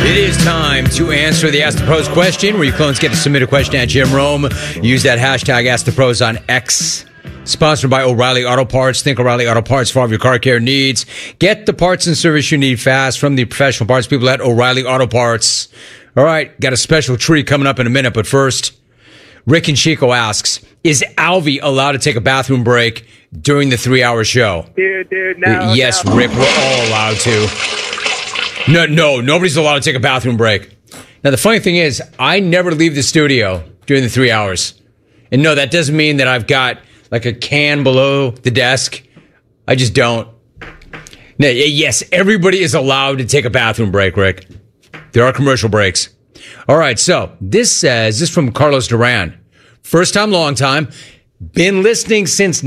It is time to answer the Ask the Pros question, where you clones get to submit a question at Jim Rome. Use that hashtag Ask the Pros on X. Sponsored by O'Reilly Auto Parts. Think O'Reilly Auto Parts for all of your car care needs. Get the parts and service you need fast from the professional parts people at O'Reilly Auto Parts. All right, got a special treat coming up in a minute, but first, Rick and Chico asks, is Alvy allowed to take a bathroom break during the 3-hour show? Dude, no. Yes, no. Rick, we're all allowed to. No, nobody's allowed to take a bathroom break. Now, the funny thing is, I never leave the studio during the 3 hours. And no, that doesn't mean that I've got like a can below the desk. I just don't. Now, yes, everybody is allowed to take a bathroom break, Rick. There are commercial breaks. All right, so this is from Carlos Duran. First time, long time. Been listening since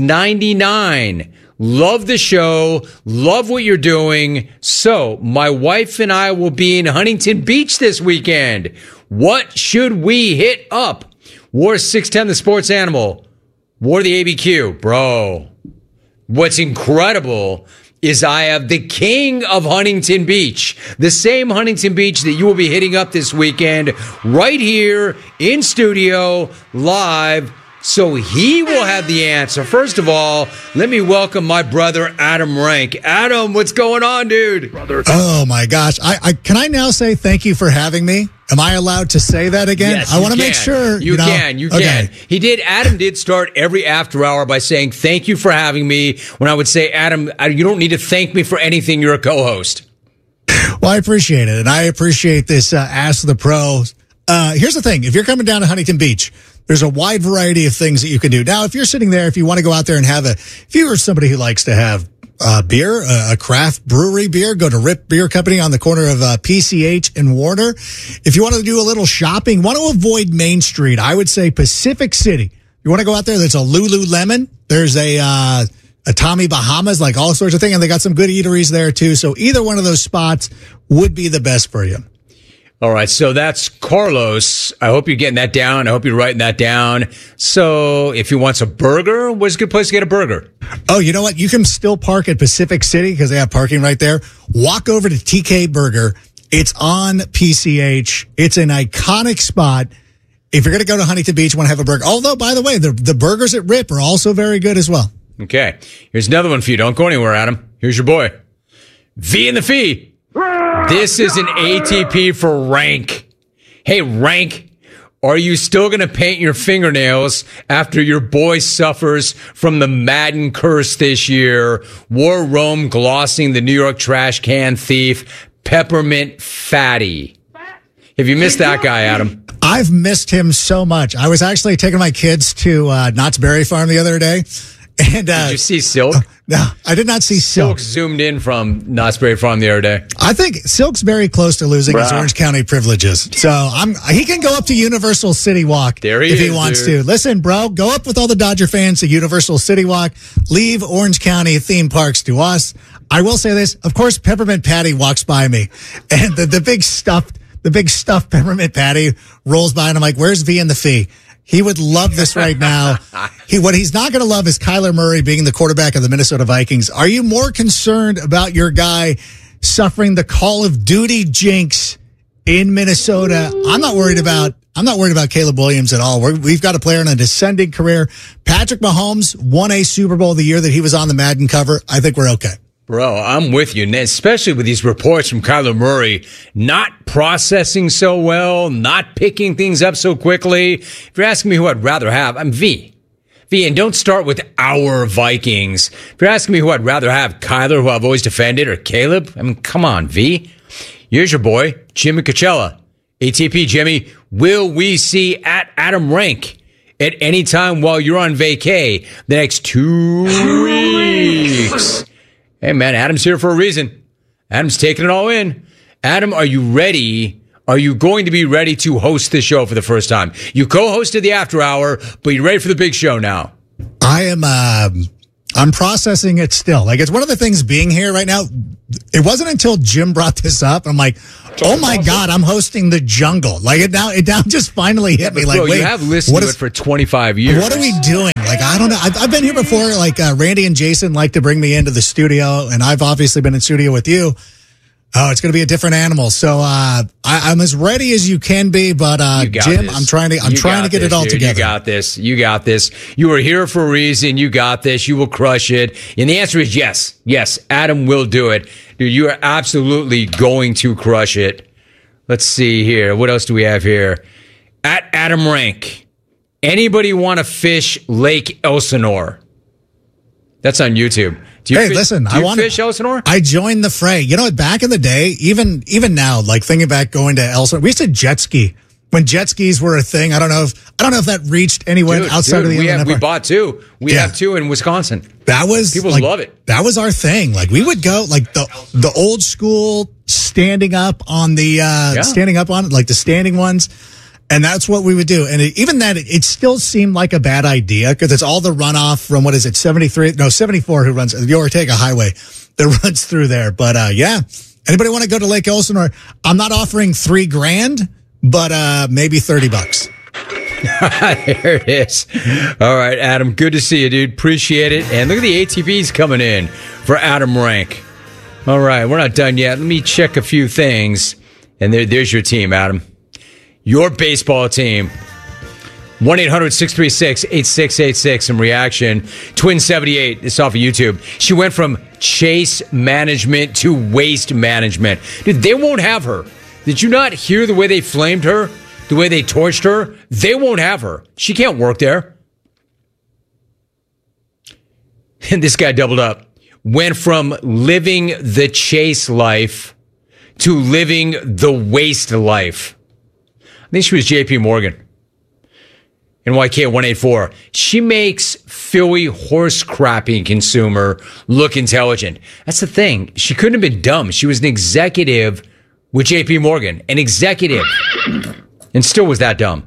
99. Love the show. Love what you're doing. So, my wife and I will be in Huntington Beach this weekend. What should we hit up? War 610, the sports animal. War the ABQ. Bro, what's incredible is I have the king of Huntington Beach, the same Huntington Beach that you will be hitting up this weekend, right here in studio, live. So he will have the answer. First of all, let me welcome my brother, Adam Rank. Adam, what's going on, dude? Brother. Oh, my gosh. Can I now say thank you for having me? Am I allowed to say that again? Yes, I want to make sure. You can. Adam did start every after hour by saying, thank you for having me. When I would say, Adam, you don't need to thank me for anything. You're a co-host. Well, I appreciate it. And I appreciate this Ask the Pros. Here's the thing. If you're coming down to Huntington Beach, there's a wide variety of things that you can do. Now, if you're sitting there, if you want to go out there and if you are somebody who likes to have beer, a craft brewery beer, go to Rip Beer Company on the corner of PCH and Warner. If you want to do a little shopping, want to avoid Main Street, I would say Pacific City. You want to go out there, there's a Lululemon. There's a Tommy Bahamas, like all sorts of things. And they got some good eateries there, too. So either one of those spots would be the best for you. All right, so that's Carlos. I hope you're getting that down. I hope you're writing that down. So if he wants a burger, where's a good place to get a burger? Oh, you know what? You can still park at Pacific City because they have parking right there. Walk over to TK Burger. It's on PCH. It's an iconic spot. If you're going to go to Huntington Beach, want to have a burger. Although, by the way, the burgers at Rip are also very good as well. Okay, here's another one for you. Don't go anywhere, Adam. Here's your boy. V in the Fee. This is an ATP for Rank. Hey, Rank, are you still going to paint your fingernails after your boy suffers from the Madden curse this year? War Rome glossing the New York trash can thief, Peppermint Fatty. Have you missed that guy, Adam? I've missed him so much. I was actually taking my kids to Knott's Berry Farm the other day. And, did you see Silk? No, I did not see Silk. Silk zoomed in from Knott's Berry Farm the other day. I think Silk's very close to losing his Orange County privileges. So he can go up to Universal City Walk if he wants to. Listen, bro, go up with all the Dodger fans to Universal City Walk. Leave Orange County theme parks to us. I will say this. Of course, Peppermint Patty walks by me. And the big stuffed Peppermint Patty rolls by, and I'm like, where's V in the Fee? He would love this right now. What he's not going to love is Kyler Murray being the quarterback of the Minnesota Vikings. Are you more concerned about your guy suffering the Call of Duty jinx in Minnesota? I'm not worried about Caleb Williams at all. We've got a player in a descending career. Patrick Mahomes won a Super Bowl the year that he was on the Madden cover. I think we're okay. Bro, I'm with you, especially with these reports from Kyler Murray not processing so well, not picking things up so quickly. If you're asking me who I'd rather have, I'm V, and don't start with our Vikings. If you're asking me who I'd rather have, Kyler, who I've always defended, or Caleb, I mean, come on, V. Here's your boy, Jimmy Coachella. ATP, Jimmy, will we see at Adam Rank at any time while you're on vacay the next 2 weeks? Hey, man, Adam's here for a reason. Adam's taking it all in. Adam, are you ready? Are you going to be ready to host this show for the first time? You co-hosted the After Hour, but you're ready for the big show now. I am, I'm processing it still. Like, it's one of the things being here right now. It wasn't until Jim brought this up. I'm like, oh my God, I'm hosting The Jungle. Like, it now just finally hit me. Like, bro, wait, you have listened to it for 25 years. What are we doing? Like, I don't know. I've been here before. Like, Randy and Jason like to bring me into the studio, and I've obviously been in studio with you. Oh, it's going to be a different animal. So I'm as ready as you can be, but Jim, this. I'm trying to get this, it all dude. together. You got this. You are here for a reason. You got this. You will crush it. And the answer is yes. Yes, Adam will do it. Dude, you are absolutely going to crush it. Let's see here. What else do we have here? At Adam Rank. Anybody want to fish Lake Elsinore? That's on YouTube. Do you fish Elsinore? I joined the fray. You know, back in the day, even now, like thinking back going to Elsinore, we used to jet ski when jet skis were a thing. I don't know if that reached anyone outside of the Inland We bought two. We have two in Wisconsin. That was people love it. That was our thing. Like we would go like the old school standing up on the standing ones. And that's what we would do. And it still seemed like a bad idea because it's all the runoff from, 74 who runs the Ortega Highway that runs through there. But anybody want to go to Lake Elsinore? I'm not offering $3,000, but maybe $30. There it is. All right, Adam, good to see you, dude. Appreciate it. And look at the ATVs coming in for Adam Rank. All right, we're not done yet. Let me check a few things. And there's your team, Adam. Your baseball team. 1-800-636-8686. Some reaction. Twin78. This is off of YouTube. She went from chase management to waste management. Dude, they won't have her. Did you not hear the way they flamed her? The way they torched her? They won't have her. She can't work there. And this guy doubled up. Went from living the chase life to living the waste life. I think she was JP Morgan. NYK 184. She makes Philly horse crapping consumer look intelligent. That's the thing. She couldn't have been dumb. She was an executive with JP Morgan. An executive. And still was that dumb.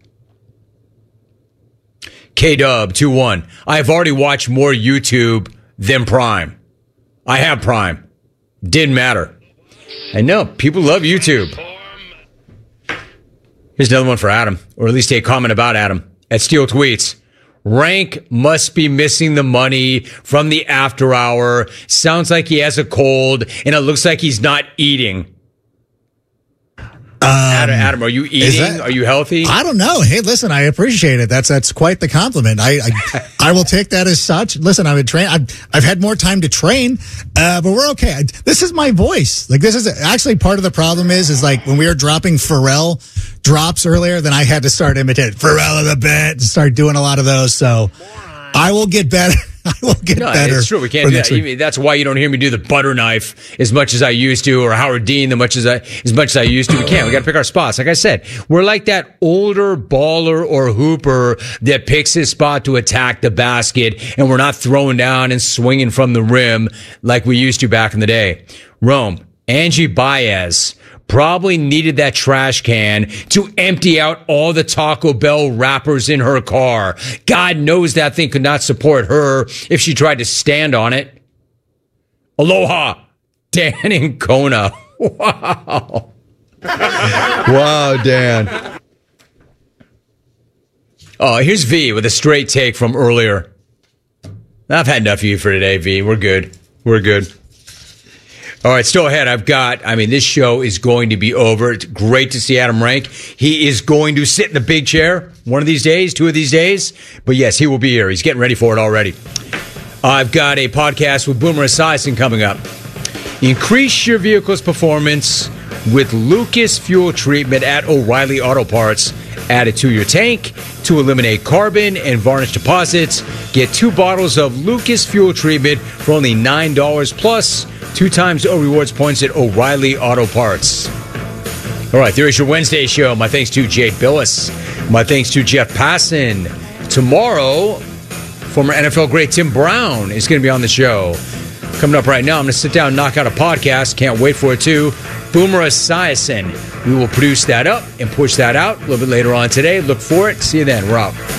K-Dub 21. I have already watched more YouTube than Prime. I have Prime. Didn't matter. I know. People love YouTube. Here's another one for Adam, or at least a comment about Adam at Steel Tweets. Rank must be missing the money from the after hour. Sounds like he has a cold, and it looks like he's not eating. Adam, are you eating? Are you healthy? I don't know. Hey, listen, I appreciate it. That's quite the compliment. I will take that as such. Listen, I've had more time to train, but we're okay. This is my voice. Like, this is actually part of the problem is like when we were dropping Pharrell drops earlier, then I had to start imitating Pharrell of the bit and start doing a lot of those. So I will get better. I will get better. It's true. We can't do that. That's why you don't hear me do the butter knife as much as I used to, or Howard Dean as much as I used to. We can't. We got to pick our spots. Like I said, we're like that older baller or hooper that picks his spot to attack the basket, and we're not throwing down and swinging from the rim like we used to back in the day. Rome, Angie Baez probably needed that trash can to empty out all the Taco Bell wrappers in her car. God knows that thing could not support her if she tried to stand on it. Aloha, Dan in Kona. Wow. Wow, Dan. Oh, here's V with a straight take from earlier. I've had enough of you for today, V. We're good. We're good. All right, still ahead. This show is going to be over. It's great to see Adam Rank. He is going to sit in the big chair one of these days, 2 of these days. But yes, he will be here. He's getting ready for it already. I've got a podcast with Boomer Esiason coming up. Increase your vehicle's performance with Lucas Fuel Treatment at O'Reilly Auto Parts. Add it to your tank to eliminate carbon and varnish deposits. Get 2 bottles of Lucas Fuel Treatment for only $9 plus 2 times O Rewards points at O'Reilly Auto Parts. All right, there is your Wednesday show. My thanks to Jake Billis. My thanks to Jeff Passan. Tomorrow, former NFL great Tim Brown is going to be on the show. Coming up right now, I'm going to sit down and knock out a podcast. Can't wait for it, too. Boomer Esiason. We will produce that up and push that out a little bit later on today. Look for it. See you then. We're out.